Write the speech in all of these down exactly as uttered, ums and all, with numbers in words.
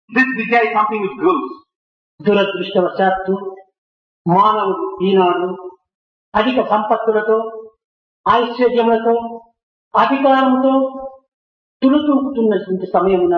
This vidya is something which grows. దురదృష్టవశాత్తు మానవుడు ఈనాడు అధిక సంపత్తులతో ఐశ్వర్యములతో అధికారంతో తులుతూకుతున్నటువంటి సమయమున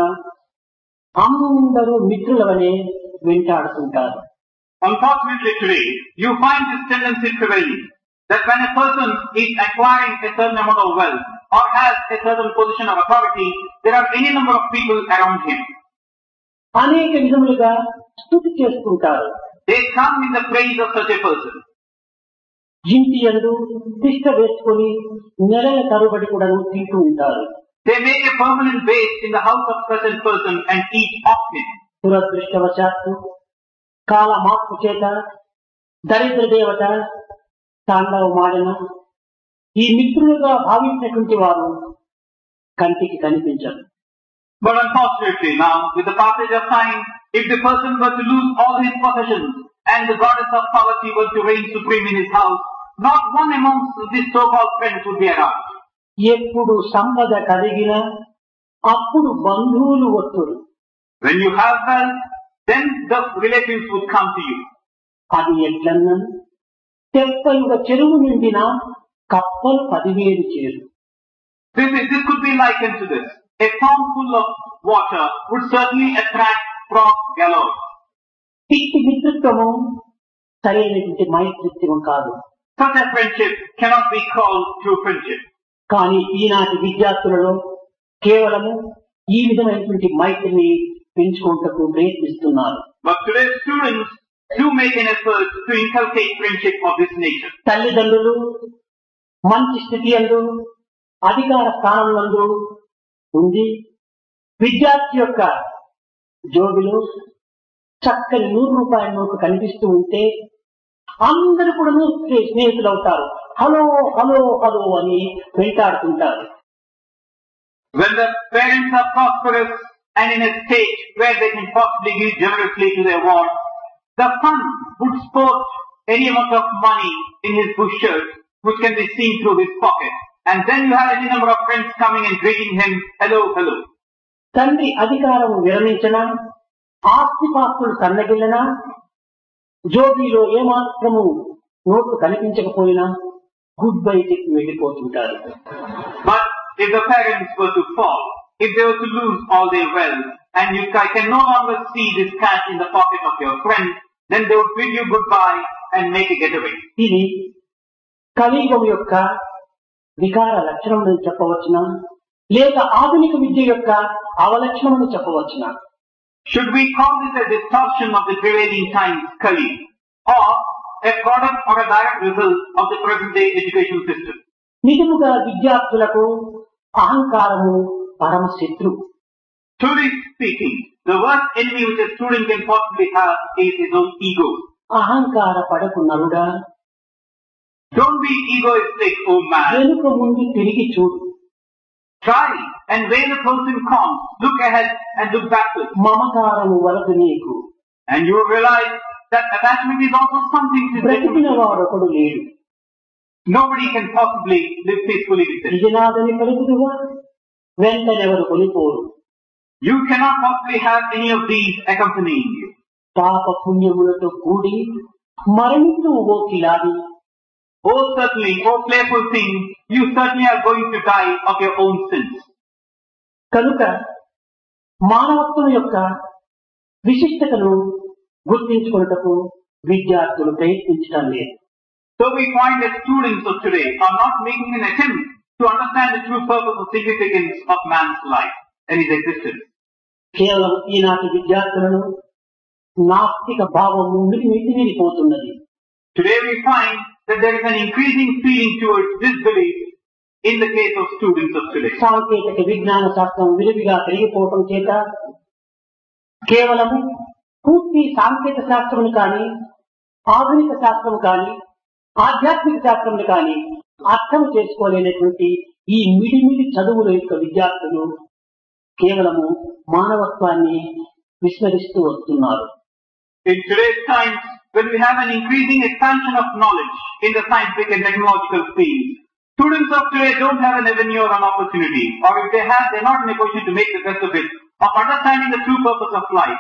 అందరూ మిత్రులవనే వెంటాడుతుంటారు. Unfortunately today, you find this tendency prevailing, that when a person is acquiring a certain amount of wealth or has a certain position of authority, there are any number of people around him. అనేక విధములుగా స్తుతి చేసుకుంటారు. They come in the praise of such a person. ఇంటి యందు తిష్ట వేసుకొని నెలల తరబడి కూడా తింటూ ఉంటారు. They make a permanent base in the house of such a person and eat often. దురదృష్టవశాత్తు కాల మార్పు చేత దరిద్ర దేవత తాండవమాడిన ఈ మిత్రులుగా భావించినటువంటి వారు కంటికి కనిపించరు. But unfortunately now, with the passage of time, if the person were to lose all his possessions and the goddess of poverty were to reign supreme in his house, not one amongst these so-called friends would be around. ఎప్పుడు సంపద కలిగిన అప్పుడు బంధువులు వస్తురు. When you have wealth, then the relatives would come to you. అది ఎట్లన్నా తెప్పలుగా చెరువు నిండిన కప్పలు పదివేలు చేరు. This, is, this could be likened to this. A pond full of water would certainly attract frogs galore. ఇట్టి మిత్రత్వము సరైనటువంటి మైత్రిత్వం కాదు. Such a friendship cannot be called true friendship. కానీ ఈనాటి విద్యార్థులలో కేవలము ఈ విధమైనటువంటి మైత్రిని పెంచుకోవటకు ప్రయత్నిస్తున్నారు. But today's students do make an effort to inculcate friendship of this nature. తల్లిదండ్రులు మంచి స్థితి యందు అధికార స్థానంలో ఉంది విద్యార్థి యొక్క జోబిలో చక్కని నూరు రూపాయల నోటు కనిపిస్తూ ఉంటే అందరూ కూడా స్నేహితులు అవుతారు. హలో హలో హలో అని వెంటాడుతుంటారు. When the parents are prosperous and in a state where they can possibly give generously to their wants, the son would sport any amount of money in his bush shirt, which can be seen through his pocket. And then you have any number of friends coming and greeting him, hello, hello. తండ్రి అధికారం విరమించినా ఆస్తిపాస్తులు సన్నగిల్లినా జోబీలో ఏమాత్రము నోట్లు కనిపించకపోయినా good bye చెప్పి వెళ్ళిపోతుంటారు. But if the parents were to fall, if they were to lose all their wealth, and you can no longer see this cash in the pocket of your friend, then they would bid you goodbye and make a getaway. ఇది కలియుగం యొక్క వికార లక్షణం చెప్పవచ్చునా లేక ఆధునిక విద్య యొక్క అవలక్షణం చెప్పవచ్చునా? Should we call this a distortion of the prevailing times, Kali, or a product or a direct result of the present day education system? నిజముగా విద్యార్థులకు అహంకారము పరమ శత్రు. Truly speaking, the worst enemy which a student can possibly have is his own ego. అహంకార పడకు నరుడా, don't be egoistic, oh man. వెనుక ముందు తిరిగి చూడు. Try and when the person comes, look ahead and look backwards. మమకారము వరకు నీకు. And you will realize that attachment is also something to బ్రతికిన వాడొకడు లేడు. Nobody can possibly live peacefully with it. నిజనాదని పలుకుదువా వెంటనెవరు కొనిపోరు. You cannot possibly have any of these accompanying you. పాప పుణ్యములతో కూడి మరణించు ఓ కిలాడి. Oh certainly, oh playful thing, you certainly are going to die of your own sins. కనుక మానవత్వం యొక్క విశిష్టతను గుర్తించుకున్నటకు విద్యార్థులు ప్రయత్నించడం లేదు. So we find that students of today are not making an attempt to understand the true purpose or significance of man's life and his existence. కేవలం ఈనాటి విద్యార్థులను నాస్తిక భావము మితిమీరిపోతున్నది. Today we find that there is an increasing feeling towards disbelief in the case of students of today. సాంకేతిక విజ్ఞాన శాస్త్రం విరివిగా పెరిగిపోవటం చేత కేవలము పూర్తి సాంకేతిక శాస్త్రం కానీ ఆధునిక శాస్త్రం కానీ ఆధ్యాత్మిక శాస్త్రం కానీ అర్థం చేసుకోలేనటువంటి ఈ మిడిమిడి చదువుల యొక్క విద్యార్థులు కేవలము మానవత్వాన్ని విస్మరిస్తూ వస్తున్నారు. In today's times, when we have an increasing expansion of knowledge in the scientific and technological field, students of today don't have an avenue or an opportunity, or if they have, they're not in a position to make the best of it, of understanding the true purpose of life.